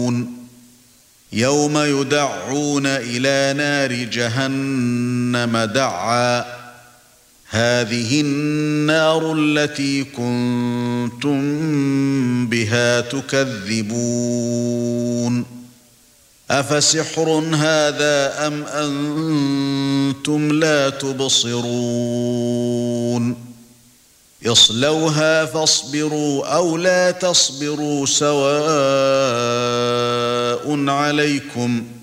يوم يدعون إلى نار جهنم دعا هذه النار التي كنتم بها تكذبون أفسحر هذا أم أنتم لا تبصرون اصلوها فاصبروا أو لا تصبروا سواء عليكم